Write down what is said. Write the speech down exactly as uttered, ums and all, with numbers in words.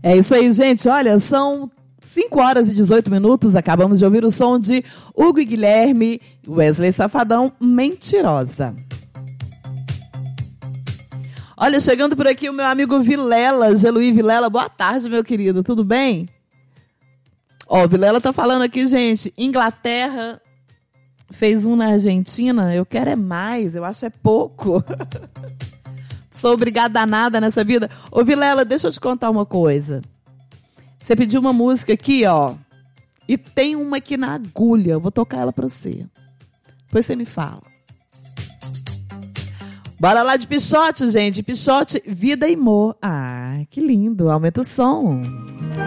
É isso aí, gente. Olha, são cinco horas e dezoito minutos. Acabamos de ouvir o som de Hugo e Guilherme, Wesley Safadão, Mentirosa. Olha, chegando por aqui o meu amigo Vilela, Geluí Vilela. Boa tarde, meu querido. Tudo bem? Ó, o Vilela tá falando aqui, gente. Inglaterra fez um na Argentina. Eu quero é mais. Eu acho é pouco. Sou obrigada a nada nessa vida. Ô, Vilela, deixa eu te contar uma coisa. Você pediu uma música aqui, ó. E tem uma aqui na agulha. Eu vou tocar ela pra você. Depois você me fala. Bora lá de Pixote, gente. Pixote, Vida e Amor. Ah, que lindo. Aumenta o som.